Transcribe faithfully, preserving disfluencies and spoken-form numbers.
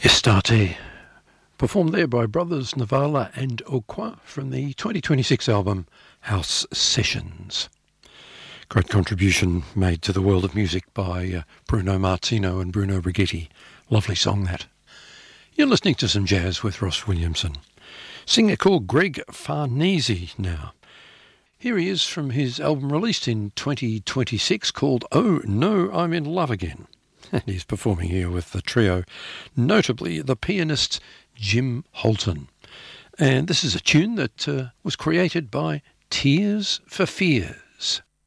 Estate, performed there by brothers Navala and Okwa from the twenty twenty-six album House Sessions. Great contribution made to the world of music by uh, Bruno Martino and Bruno Righetti. Lovely song that. You're listening to some jazz with Ross Williamson. Singer called Greg Farnese now. Here he is from his album released in twenty twenty-six called Oh No, I'm in Love Again. And he's performing here with the trio, notably the pianist Jim Holton. And this is a tune that uh, was created by Tears for Fears.